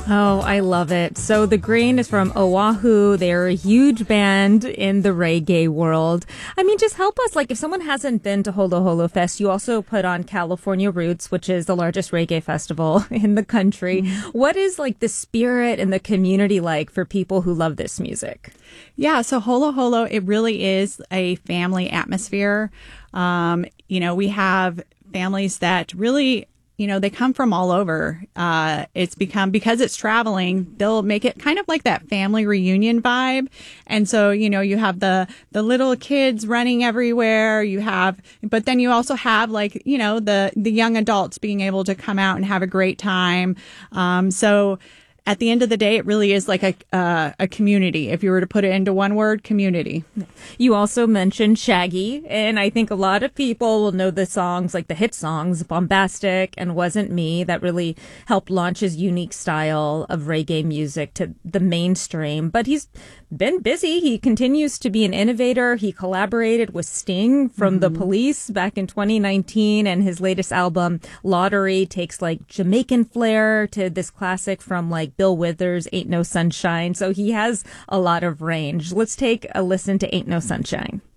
Oh, I love it. So The Green is from Oahu. They're a huge band in the reggae world. I mean, just help us. Like, if someone hasn't been to Holo Holo Fest, you also put on California Roots, which is the largest reggae festival in the country. What is like the spirit and the community like for people who love this music? Yeah, so Holo Holo, it really is a family atmosphere. We have families that really, they come from all over. It's become, because it's traveling, they'll make it kind of like that family reunion vibe. And so, you have the little kids running everywhere. But then you also have like, the young adults being able to come out and have a great time. So at the end of the day, it really is like a community. If you were to put it into one word, community. You also mentioned Shaggy, and I think a lot of people will know the songs, like the hit songs, Bombastic and Wasn't Me, that really helped launch his unique style of reggae music to the mainstream. But he's been busy. He continues to be an innovator. He collaborated with Sting from The Police back in 2019, and his latest album, Lottery, takes like Jamaican flair to this classic from like Bill Withers, Ain't No Sunshine. So he has a lot of range. Let's take a listen to Ain't No Sunshine.